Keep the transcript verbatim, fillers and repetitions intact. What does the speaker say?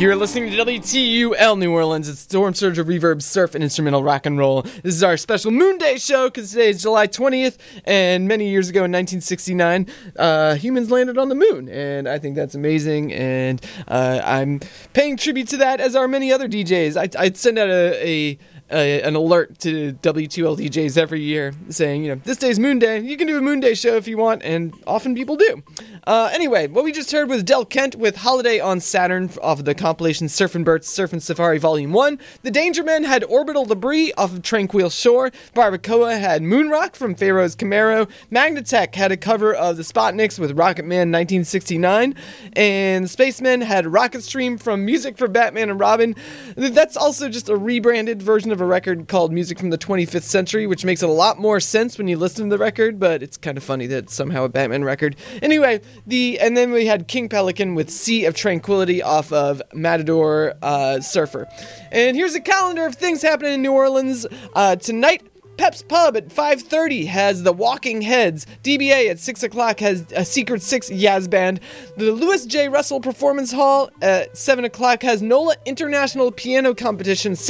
You're listening to W T U L New Orleans. It's Storm Surge of Reverb, Surf, and Instrumental Rock and Roll. This is our special Moon Day show because today is July twentieth, and many years ago in nineteen sixty-nine, uh, humans landed on the moon, and I think that's amazing, and uh, I'm paying tribute to that, as are many other D Js. I, I send out a... a Uh, an alert to W two L D Js every year saying, you know, this day's Moon Day. You can do a Moon Day show if you want, and often people do. Uh, anyway, what we just heard was Del Kent with Holiday on Saturn off of the compilation Surfin' Bert's Surfin' Safari Volume one. The Dangermen had Orbital Debris off of Tranquil Shore. Barbacoa had Moonrock from Pharaoh's Camaro. Magnatech had a cover of the Spotniks with Rocket Man nineteen sixty-nine. And Spacemen had Rocket Stream from Music for Batman and Robin. That's also just a rebranded version of a record called Music from the twenty-fifth Century, which makes a lot more sense when you listen to the record, but it's kind of funny that it's somehow a Batman record. Anyway, the and then we had King Pelican with Sea of Tranquility off of Matador uh, Surfer. And here's a calendar of things happening in New Orleans. Uh, tonight, Pep's Pub at five thirty has The Walking Heads. D B A at six o'clock has a Secret Six Yaz Band. The Lewis J. Russell Performance Hall at seven o'clock has NOLA International Piano Competition